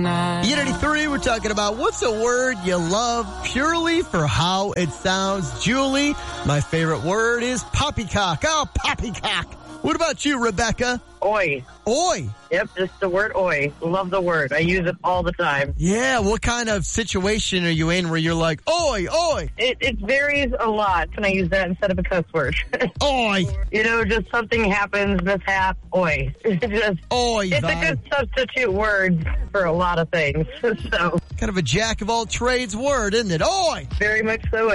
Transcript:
Unity 3, we're talking about what's a word you love purely for how it sounds. Julie, my favorite word is poppycock. Oh, poppycock. What about you, Rebecca? Oi. Oi. Yep, just the word oi. Love the word. I use it all the time. Yeah, what kind of situation are you in where you're like, oi, oi? It varies a lot. Can I use that instead of a cuss word? Oi. You know, just something happens, mishap, oi. Oi, it's a good substitute word for a lot of things. So kind of a jack of all trades word, isn't it? Oi. very much so.